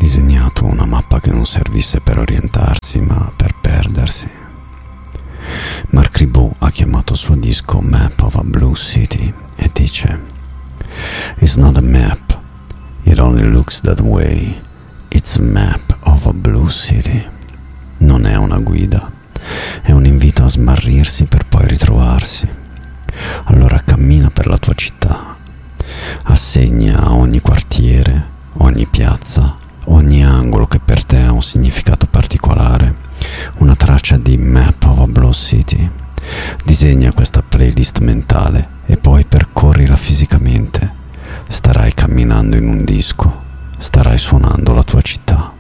disegnato una mappa che non servisse per orientarsi, ma per perdersi. Marc Ribot ha chiamato il suo disco Map of a Blue City e dice: It's not a map, it only looks that way, it's a map of a blue city. Non è una guida, è un invito a smarrirsi per poi ritrovarsi. Allora cammina per la tua città, assegna a ogni quartiere, ogni piazza, ogni angolo che per te ha un significato particolare una traccia di Map of a Blue City. Disegna questa playlist mentale e poi percorrila fisicamente. Starai camminando in un disco, starai suonando la tua città.